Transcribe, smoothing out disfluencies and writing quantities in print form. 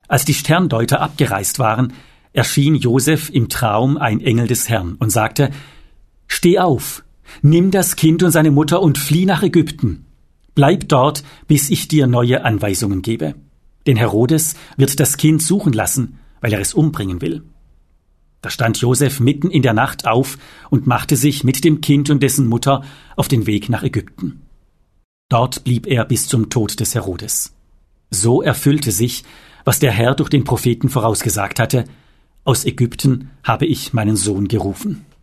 Als die Sterndeuter abgereist waren, erschien Josef im Traum ein Engel des Herrn und sagte: »Steh auf, nimm das Kind und seine Mutter und flieh nach Ägypten. Bleib dort, bis ich dir neue Anweisungen gebe. Denn Herodes wird das Kind suchen lassen, weil er es umbringen will.« Da stand Josef mitten in der Nacht auf und machte sich mit dem Kind und dessen Mutter auf den Weg nach Ägypten. Dort blieb er bis zum Tod des Herodes. So erfüllte sich, was der Herr durch den Propheten vorausgesagt hatte: »Aus Ägypten habe ich meinen Sohn gerufen.«